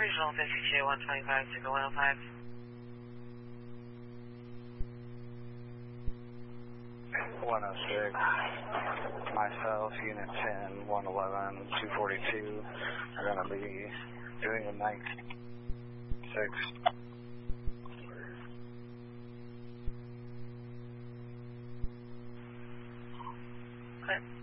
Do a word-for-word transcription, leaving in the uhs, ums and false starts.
Regional fifty-two, one twenty-five, Signal one oh five. one oh six, myself, Unit ten, one eleven, two forty-two, are going to be doing a night six. Okay.